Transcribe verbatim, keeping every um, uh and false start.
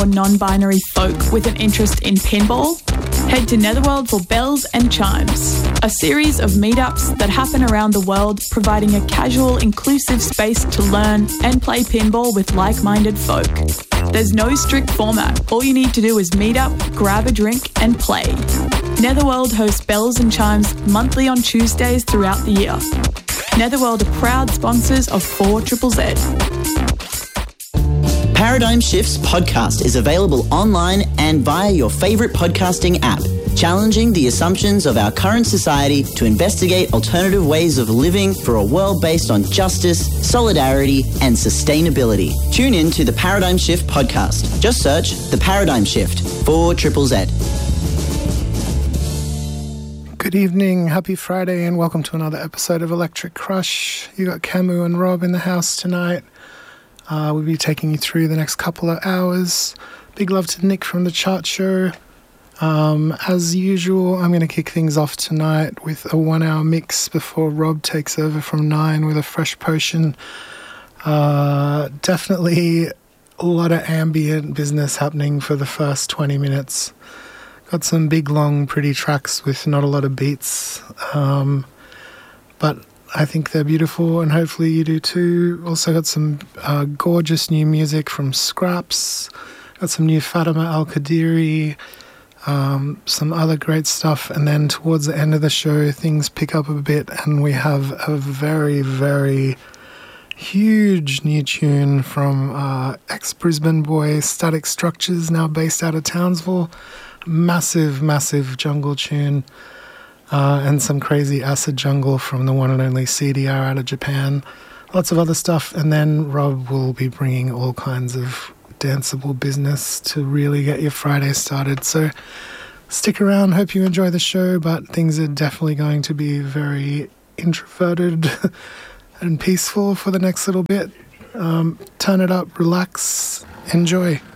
or non-binary folk with an interest in pinball? Head to Netherworld for Bells and Chimes, a series of meetups that happen around the world, providing a casual, inclusive space to learn and play pinball with like-minded folk. There's no strict format. All you need to do is meet up, grab a drink and play. Netherworld hosts Bells and Chimes monthly on Tuesdays throughout the year. Netherworld are proud sponsors of four Z Z Z. Paradigm Shifts podcast is available online and via your favourite podcasting app, challenging the assumptions of our current society to investigate alternative ways of living for a world based on justice, solidarity and sustainability. Tune in to the Paradigm Shift podcast. Just search The Paradigm Shift for Triple Z. Good evening, happy Friday and welcome to another episode of Electric Crush. You got Camu and Rob in the house tonight. Uh, we'll be taking you through the next couple of hours. Big love to Nick from the Chart Show. Um, as usual, I'm going to kick things off tonight with a one-hour mix before Rob takes over from nine with a fresh potion. Uh, definitely a lot of ambient business happening for the first twenty minutes. Got some big, long, pretty tracks with not a lot of beats. Um, but I think they're beautiful and hopefully you do too. Also got some uh, gorgeous new music from Scraps. Got some new Fatima Al-Qadiri. Um, some other great stuff. And then towards the end of the show, things pick up a bit and we have a very, very huge new tune from uh, ex-Brisbane boy Static Structures, now based out of Townsville. Massive, massive jungle tune. Uh, and some crazy acid jungle from the one and only C D R out of Japan. Lots of other stuff. And then Rob will be bringing all kinds of danceable business to really get your Friday started. So stick around. Hope you enjoy the show. But things are definitely going to be very introverted and peaceful for the next little bit. Um, turn it up, relax, enjoy.